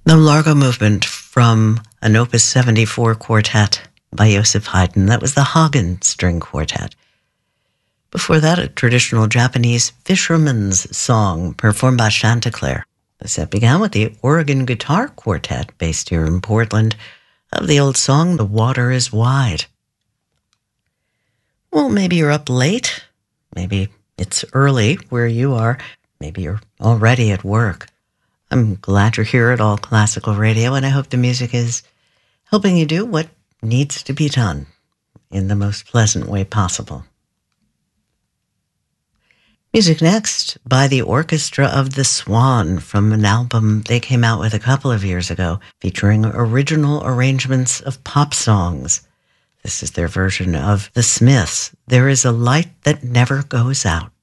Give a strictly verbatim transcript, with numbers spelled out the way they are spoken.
The Largo Movement from an Opus seventy-four quartet by Joseph Haydn. That was the Hagen String Quartet. Before that, a traditional Japanese fisherman's song performed by Chanticleer. The set began with the Oregon Guitar Quartet, based here in Portland, of the old song, The Water is Wide. Well, maybe you're up late. Maybe it's early where you are. Maybe you're already at work. I'm glad you're here at All Classical Radio, and I hope the music is helping you do what needs to be done in the most pleasant way possible. Music next by the Orchestra of the Swan from an album they came out with a couple of years ago, featuring original arrangements of pop songs. This is their version of The Smiths' There Is a Light That Never Goes Out.